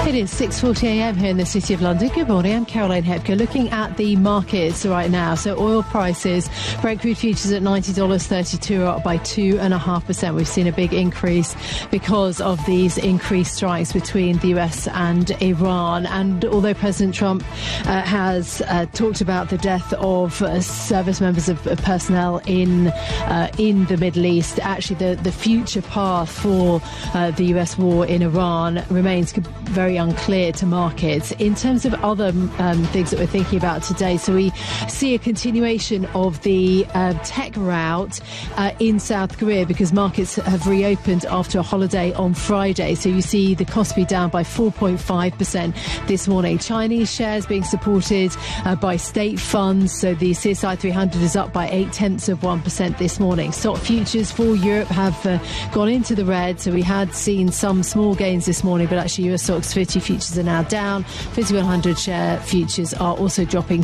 It is 6:40am here in the City of London. Good morning, I'm Caroline Hepker. Looking at the markets right now. So oil prices, Brent crude futures at $90.32 are up by 2.5%. We've seen a big increase because of these increased strikes between the US and Iran. And although President Trump has talked about the death of service members of personnel in the Middle East, actually the future path for the US war in Iran remains very unclear to markets. In terms of other things that we're thinking about today, so we see a continuation of the tech rout in South Korea because markets have reopened after a holiday on Friday. So you see the Kospi down by 4.5% this morning. Chinese shares being supported by state funds. So the CSI 300 is up by 0.8% this morning. Stock futures for Europe have gone into the red. So we had seen some small gains this morning, but actually US stocks 50 futures are now down. 5100 share futures are also dropping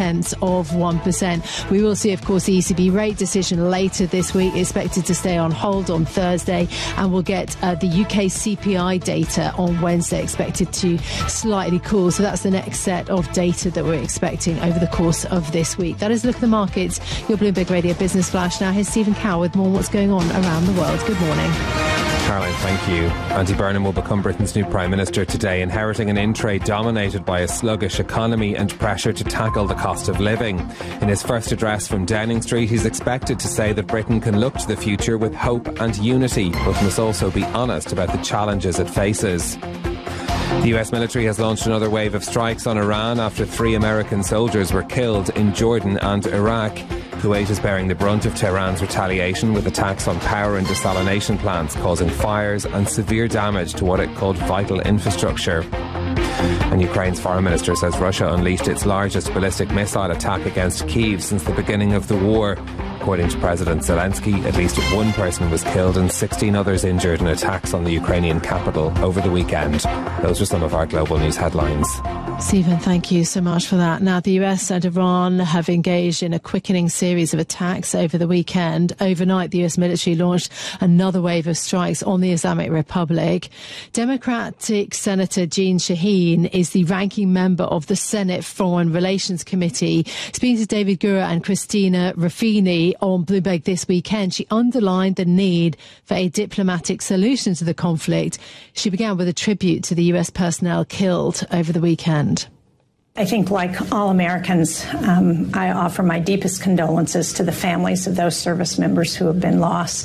0.2%. We will see, of course, the ECB rate decision later this week, expected to stay on hold on Thursday, and we'll get the UK CPI data on Wednesday, expected to slightly cool. So that's the next set of data that we're expecting over the course of this week. That is a look at the markets. Your Bloomberg Radio Business Flash. Now here's Stephen Cowell with more on what's going on around the world. Good morning. Caroline, thank you. Andy Burnham will become Britain's new Prime Minister today, inheriting an in-trade dominated by a sluggish economy and pressure to tackle the cost of living. In his first address from Downing Street, he's expected to say that Britain can look to the future with hope and unity, but must also be honest about the challenges it faces. The US military has launched another wave of strikes on Iran after 3 American soldiers were killed in Jordan and Iraq. Kuwait is bearing the brunt of Tehran's retaliation with attacks on power and desalination plants, causing fires and severe damage to what it called vital infrastructure. And Ukraine's foreign minister says Russia unleashed its largest ballistic missile attack against Kyiv since the beginning of the war. According to President Zelensky, at least 1 person was killed and 16 others injured in attacks on the Ukrainian capital over the weekend. Those are some of our global news headlines. Stephen, thank you so much for that. Now, the US and Iran have engaged in a quickening series of attacks over the weekend. Overnight, the US military launched another wave of strikes on the Islamic Republic. Democratic Senator Jeanne Shaheen is the ranking member of the Senate Foreign Relations Committee. Speaking to David Gura and Christina Ruffini on Bloomberg this weekend, she underlined the need for a diplomatic solution to the conflict. She began with a tribute to the US personnel killed over the weekend. I think, like all Americans, I offer my deepest condolences to the families of those service members who have been lost.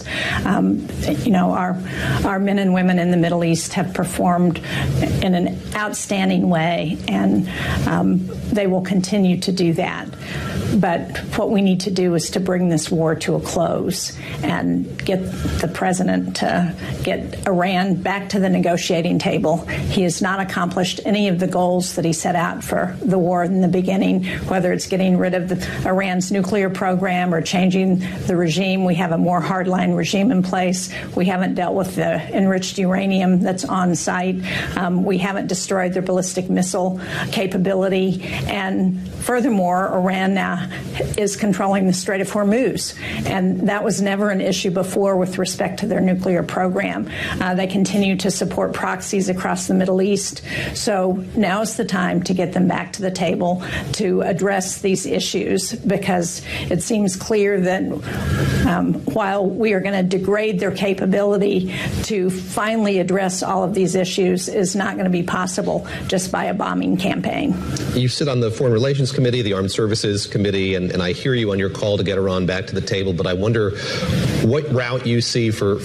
Our men and women in the Middle East have performed in an outstanding way, and they will continue to do that. But what we need to do is to bring this war to a close and get the president to get Iran back to the negotiating table. He has not accomplished any of the goals that he set out for the war in the beginning, whether it's getting rid of Iran's nuclear program or changing the regime. We have a more hardline regime in place. We haven't dealt with the enriched uranium that's on site. We haven't destroyed their ballistic missile capability. And furthermore, Iran now is controlling the Strait of Hormuz. And that was never an issue before with respect to their nuclear program. They continue to support proxies across the Middle East. So now is the time to get them back to the table to address these issues, because it seems clear that while we are going to degrade their capability to finally address all of these issues is not going to be possible just by a bombing campaign. You sit on the Foreign Relations Committee, the Armed Services Committee, and I hear you on your call to get Iran back to the table, but I wonder what route you see for